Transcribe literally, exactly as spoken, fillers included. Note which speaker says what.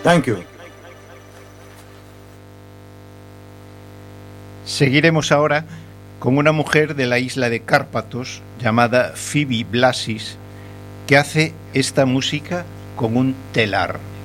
Speaker 1: Thank you.
Speaker 2: Seguiremos ahora con una mujer de la isla de Cárpatos llamada Phoebe Blasis, que hace esta música con un telar.